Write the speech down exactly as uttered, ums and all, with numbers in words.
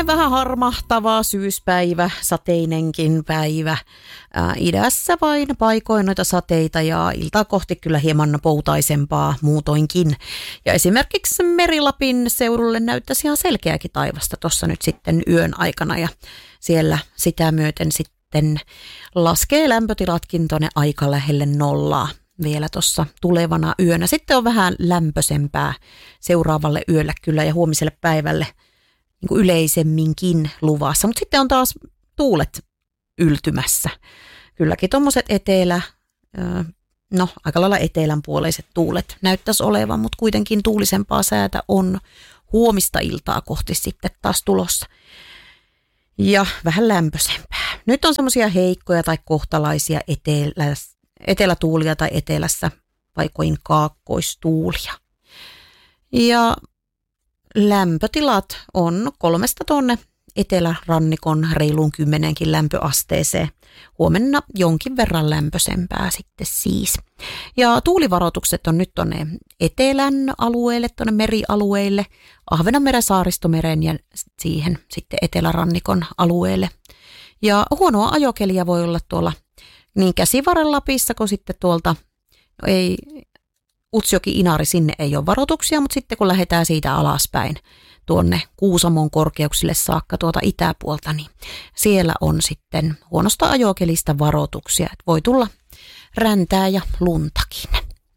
vähän harmahtava syyspäivä, sateinenkin päivä. Ää, idässä vain paikoin noita sateita ja iltaa kohti kyllä hieman poutaisempaa muutoinkin. Ja esimerkiksi Merilapin seudulle näyttäisi ihan selkeäkin taivasta tuossa nyt sitten yön aikana ja siellä sitä myöten sitten laskee lämpötilatkin tuonne aika lähelle nollaa vielä tuossa tulevana yönä. Sitten on vähän lämpöisempää seuraavalle yölle kyllä ja huomiselle päivälle niin kuin yleisemminkin luvassa. Mutta sitten on taas tuulet yltymässä. Kylläkin tuommoiset etelä, no aika lailla etelänpuoleiset tuulet näyttäisi olevan, mutta kuitenkin tuulisempaa säätä on huomista iltaa kohti sitten taas tulossa. Ja vähän lämpöisempää. Nyt on semmoisia heikkoja tai kohtalaisia etelä, etelätuulia tai etelässä paikoin kaakkoistuulia. Ja lämpötilat on kolmesta tuonne etelärannikon reiluun kymmeneenkin lämpöasteeseen. Huomenna jonkin verran lämpöisempää sitten siis. Ja tuulivaroitukset on nyt tuonne etelän alueelle, tuonne merialueille, Ahvenanmeren saaristomereen ja siihen sitten etelärannikon alueelle. Ja huonoa ajokeliä voi olla tuolla niin Käsivarren Lapissa kuin sitten tuolta, no ei, Utsjoki-Inari, sinne ei ole varoituksia, mutta sitten kun lähdetään siitä alaspäin tuonne Kuusamon korkeuksille saakka tuota itäpuolta, niin siellä on sitten huonosta ajokelistä varoituksia, että voi tulla räntää ja luntakin.